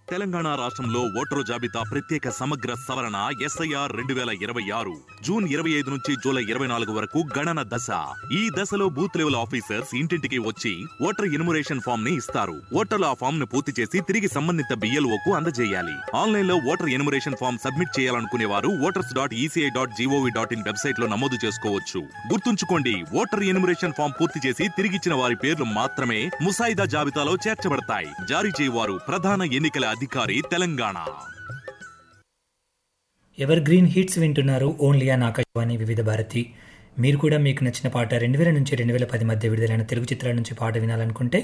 తెలంగాణ రాష్ట్రంలో ఓటరు జాబితా ప్రత్యేక సమగ్ర సవరణ SIR 2026 జూన్ 25 నుంచి జూలై 24 వరకు గణన దశ. ఈ దశలో బూత్ లెవెల్ ఆఫీసర్స్ ఇంటింటికి వచ్చి ఓటర్ ఎన్యుమరేషన్ ఫామ్ ని ఇస్తారు. ఓటర్లు ఆ ఫామ్ ను పూర్తి చేసి తిరిగి సంబంధిత BLOకు అందజేయాలి. ఆన్లైన్ లో ఓటర్ ఎన్యుమరేషన్ ఫామ్ సబ్మిట్ చేయాలనుకునే వారు voters.eci.gov.in వెబ్సైట్ లో నమోదు చేసుకోవచ్చు. గుర్తుంచుకోండి, ఓటర్ ఎన్యుమరేషన్ ఫామ్ పూర్తి చేసి తిరిగిచ్చిన వారి పేర్లు మాత్రమే ముసాయిదా జాబితాలో చేర్చబడతాయి. జారీ చేయవారు ప్రధాన ఎన్నికల అధికారి, తెలంగాణ. ఎవర్ గ్రీన్ హిట్స్ వింటున్నారు ఓన్లీ ఆన్ ఆకాశవాణి వివిధ భారతి. మీరు కూడా మీకు నచ్చిన పాట 2000 నుంచి 2010 మధ్య విడుదలైన తెలుగు చిత్రాల నుంచి పాట వినాలనుకుంటే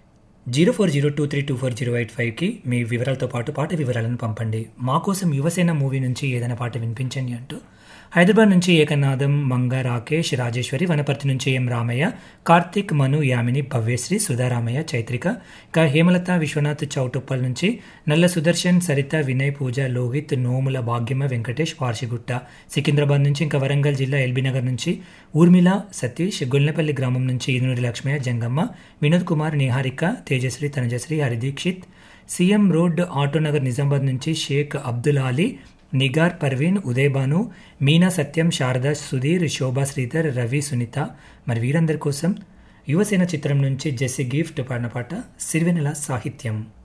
0402324085కి మీ వివరాలతో పాటు పాట వివరాలను పంపండి. మా కోసం యువసేన మూవీ నుంచి ఏదైనా పాట వినిపించండి అంటూ హైదరాబాద్ నుంచి ఏకనాథం, మంగ, రాకేష్, రాజేశ్వరి, వనపర్తి నుంచి ఎం రామయ్య, కార్తిక్, మను, యామిని, భవ్యశ్రీ, సుధారామయ్య, చైత్రిక, ఇంకా హేమలత, విశ్వనాథ్ చౌటుప్పల్ నుంచి నల్ల సుదర్శన్, సరిత, వినయ్, పూజ, లోహిత్, నోముల, భాగ్యమ్మ, వెంకటేష్, పార్షిగుట్ట, సికింద్రాబాద్ నుంచి, ఇంకా వరంగల్ జిల్లా ఎల్బీనగర్ నుంచి ఊర్మిళ, సతీష్, గొల్లపల్లి గ్రామం నుంచి ఈదునూరి లక్ష్మయ్య, జంగమ్మ, వినోద్ కుమార్, నిహారిక, తేజశ్రీ, తనజశ్రీ, హరిదీక్షిత్, సీఎం రోడ్, ఆటోనగర్, నిజామాబాద్ నుంచి షేక్ అబ్దుల్ అలీ, నిగార్, పర్వీన్, ఉదయభాను, మీనా, సత్యం, శారద, సుధీర్, శోభా, శ్రీధర్, రవి, సునీత. మరి వీరందరి కోసం యువసేన చిత్రం నుంచి జెస్సీ గిఫ్ట్ పాడిన పాట సిరివెన్నెల సాహిత్యం.